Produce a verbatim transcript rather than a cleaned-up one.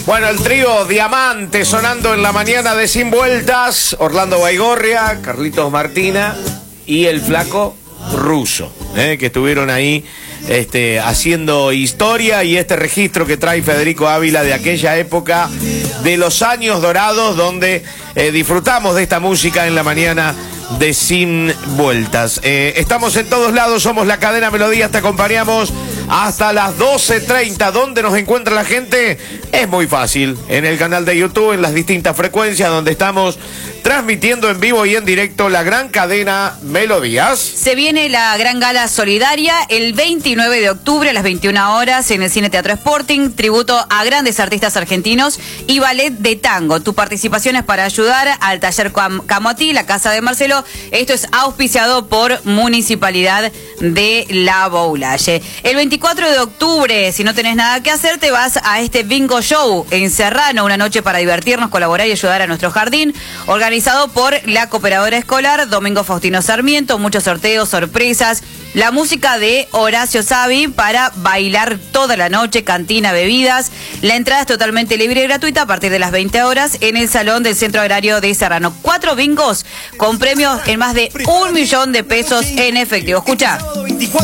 Bueno, el trío Diamante sonando en la mañana de Sin Vueltas. Orlando Baigorria, Carlitos Martina y el Flaco Russo, ¿eh? que estuvieron ahí este, haciendo historia, y este registro que trae Federico Ávila de aquella época, de los años dorados, donde eh, disfrutamos de esta música en la mañana de Sin Vueltas. Eh, estamos en todos lados, somos la cadena Melodías, te acompañamos hasta las doce treinta. ¿Dónde nos encuentra la gente? Es muy fácil, en el canal de YouTube, en las distintas frecuencias donde estamos transmitiendo en vivo y en directo la gran cadena Melodías. Se viene la gran gala solidaria el veintinueve de octubre a las veintiuna horas en el Cine Teatro Sporting, tributo a grandes artistas argentinos y ballet de tango. Tu participación es para ayudar al taller Cam Camotí, la casa de Marcelo. Esto es auspiciado por Municipalidad de La Boulaye. El veinticuatro de octubre, si no tenés nada que hacer, te vas a este bingo show en Serrano, una noche para divertirnos, colaborar y ayudar a nuestro jardín, organizado por la Cooperadora Escolar Domingo Faustino Sarmiento. Muchos sorteos, sorpresas, la música de Horacio Savi para bailar toda la noche, cantina, bebidas. La entrada es totalmente libre y gratuita a partir de las veinte horas en el Salón del Centro Agrario de Serrano. Cuatro bingos con premios en más de un millón de pesos en efectivo. Escucha.